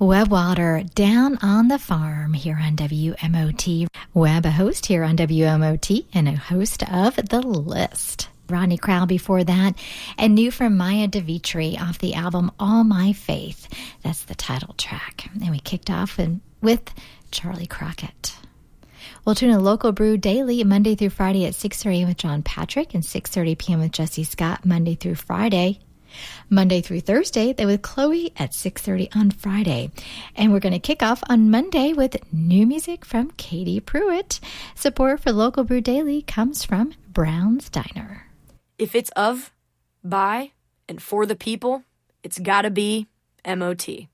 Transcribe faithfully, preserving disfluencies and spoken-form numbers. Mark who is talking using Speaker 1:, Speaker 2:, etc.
Speaker 1: Webb Wilder, Down on the Farm here on W M O T. Webb, a host here on W M O T and a host of The List. Rodney Crowell before that, and new from Maya DeVitri off the album All My Faith. That's the title track. And we kicked off in, with Charlie Crockett. We'll tune in Local Brew daily, Monday through Friday at six thirty a.m. with John Patrick and six thirty p.m. with Jesse Scott, Monday through Friday. Monday through Thursday, then with Chloe at six thirty on Friday. And we're going to kick off on Monday with new music from Katie Pruitt. Support for Local Brew Daily comes from Brown's Diner.
Speaker 2: If it's of, by, and for the people, it's gotta be M O T.